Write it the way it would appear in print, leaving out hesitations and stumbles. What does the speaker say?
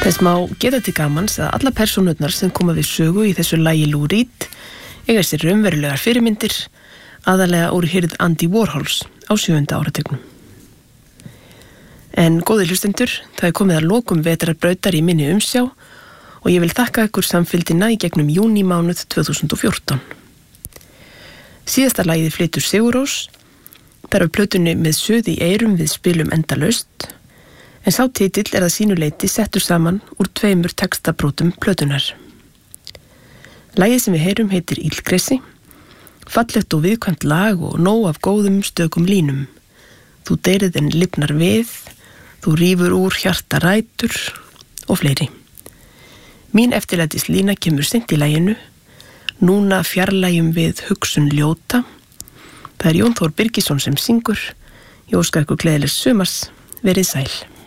Þess má geta til gamans að alla persónurnar sem koma við sögu í þessu lagi Lou Reed eiga sér raunverulegar fyrirmyndir, aðalega úr hirð Andy Warhols á 7. áratugnum. En góðir hlustendur, það komið að lokum vetrarbrautar í minni umsjá og ég vil þakka ykkur samfylgdina í gegnum júnímánuð 2014. Síðasta lagið flytur Sigurrós, þar af plötunni Með suð í eyrum við spilum endalaust, en sá titill að sínu leyti settur saman úr 2 textabrótum plötunar. Lagið sem við heyrum heitir Illgresi, fallegt og viðkvæmt lag og nóg af góðum stökum línum. Þú deyrið en lifnar við, þú rífur úr hjarta rætur og fleiri. Mín eftirlætis lína kemur seint í laginu, núna fjarlægjum við hugsun ljóta. Það Jón Þór Birgisson sem syngur. Ég óska ykkur gleðilegs sumars, verið sæl.